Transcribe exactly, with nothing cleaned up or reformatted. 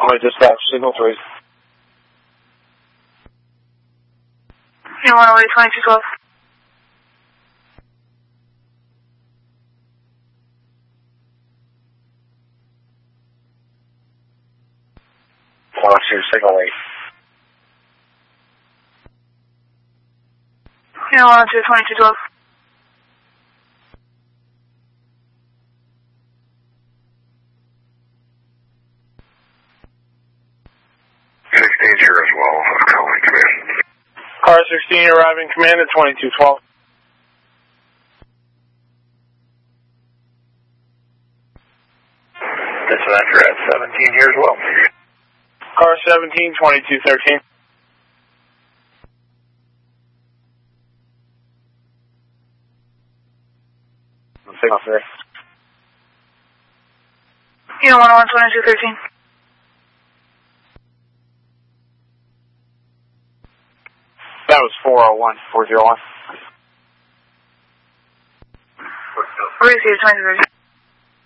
Only dispatch, signal three. You want to wait twenty-two twelve? One two, signal eight. You want to twenty-two twelve? sixteen here as well, I'm calling command. Car sixteen arriving command at twenty-two twelve. Dispatcher at seventeen here as well. Car seventeen, twenty-two thirteen. Signal three. You want one twenty-two thirteen? That was four oh one, four oh one. Received twenty-two thirteen.